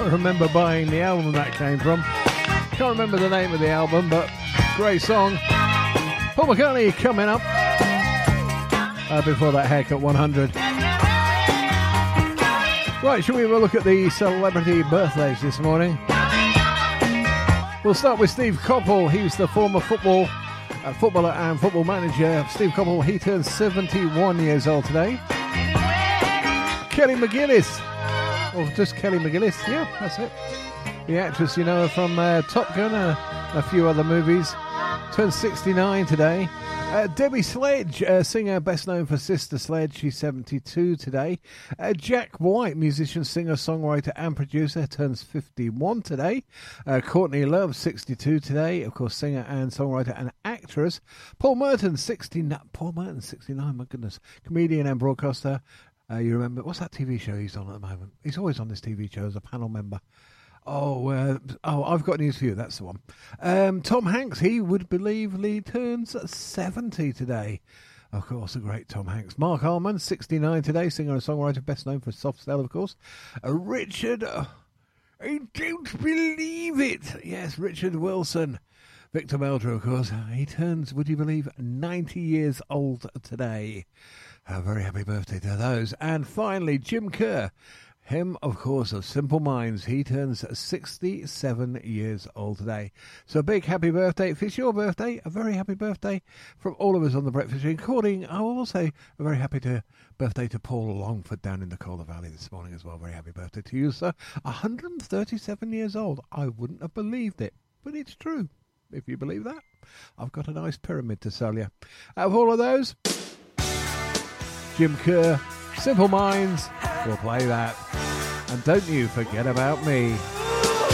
can't remember buying the album that came from. Can't remember the name of the album, but great song. Paul McCartney coming up. Before that, Haircut 100. Right, shall we have a look at the celebrity birthdays this morning? We'll start with Steve Coppell. He's the former footballer and football manager. Steve Coppell, he turns 71 years old today. Kelly McGillis. Or just Kelly McGillis. Yeah, that's it. The actress, you know, from Top Gun, a few other movies. Turns 69 today. Debbie Sledge, singer best known for Sister Sledge, she's 72 today. Jack White, musician, singer, songwriter and producer, turns 51 today. Courtney Love, 62 today, of course, singer and songwriter and actress. Paul Merton, 69, my goodness. Comedian and broadcaster. You remember, what's that TV show he's on at the moment? He's always on this TV show as a panel member. I've got news for you. That's the one. Tom Hanks, he would believe Lee turns 70 today. Of course, the great Tom Hanks. Mark Harmon, 69 today, singer and songwriter, best known for Soft Cell, of course. Richard, I don't believe it. Yes, Richard Wilson. Victor Meldrew, of course. He turns, would you believe, 90 years old today. A very happy birthday to those. And finally, Jim Kerr. Him, of course, of Simple Minds. He turns 67 years old today. So a big happy birthday. If it's your birthday, a very happy birthday from all of us on the Breakfast Recording. I will also say a very happy birthday to Paul Longford down in the Calder Valley this morning as well. Very happy birthday to you, sir. 137 years old. I wouldn't have believed it, but it's true. If you believe that, I've got a nice pyramid to sell you. Out of all of those, Jim Kerr, Simple Minds, we'll play that. And don't you forget about me.